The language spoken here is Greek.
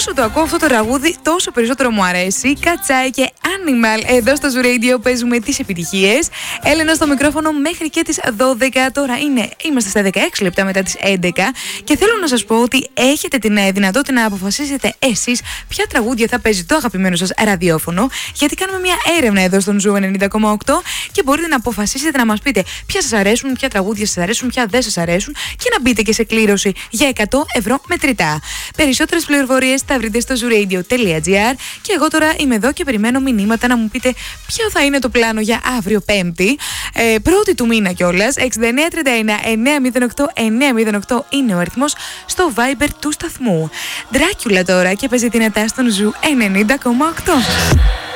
όσο το ακούω αυτό το τραγούδι, τόσο περισσότερο μου αρέσει. Κατσάι και Animal εδώ στο Zoo Radio παίζουμε τις επιτυχίες. Έλενα στο μικρόφωνο μέχρι και τις 12. Τώρα είμαστε στα 16 λεπτά μετά τις 11 και θέλω να σας πω ότι έχετε την δυνατότητα να αποφασίσετε εσείς ποια τραγούδια θα παίζει το αγαπημένο σας ραδιόφωνο, γιατί κάνουμε μια έρευνα εδώ στον Zoo 90,8 και μπορείτε να αποφασίσετε να μας πείτε ποια σας αρέσουν, ποια τραγούδια σας αρέσουν, ποια δεν σας αρέσουν και να μπείτε και σε κλήρωση για 100 ευρώ μετρητά. Περισσότερες πληροφορίες θα βρείτε στο zooradio.gr και εγώ τώρα είμαι εδώ και περιμένω μηνύματα να μου πείτε ποιο θα είναι το πλάνο για αύριο Πέμπτη, πρώτη του μήνα κιόλας. 6931 908 908 είναι ο αριθμός στο Viber του σταθμού. Dracula τώρα και παίζει δυνατά στον Zoo 90,8.